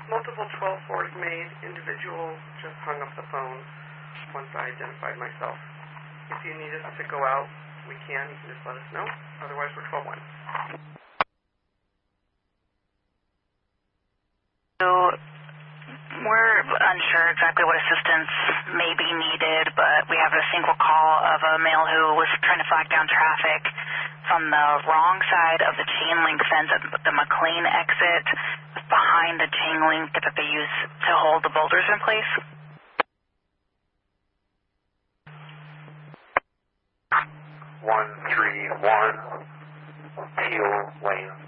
multiple 12-4s made. Individual just hung up the phone once I identified myself. If you need us to go out, we can. You can just let us know. Otherwise, we're 12-1. So we're unsure exactly what assistance may be needed, but we have a single call of a male who was trying to flag down traffic from the wrong side of the chain link fence at the McLean exit, behind the chain link that they use to hold the boulders in place. 131 Teal Lane.